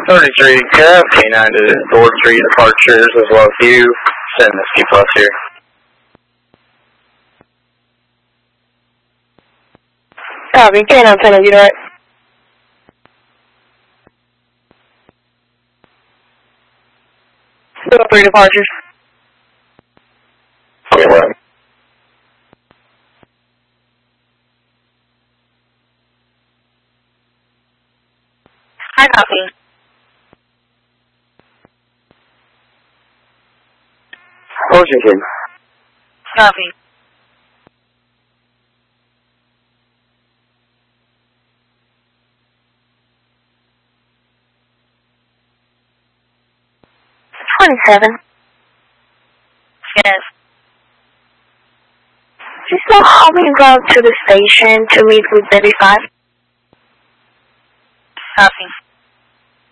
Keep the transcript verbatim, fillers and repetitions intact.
thirty-three, can I have K nine to Ford three departures as well as you? Send this T plus here. Copy, K nine ten, you right? Still three departures. Okay, right. I copy. Washington. Copy. twenty-seven. Yes. Just so help me go to the station to meet with thirty-five. Copy.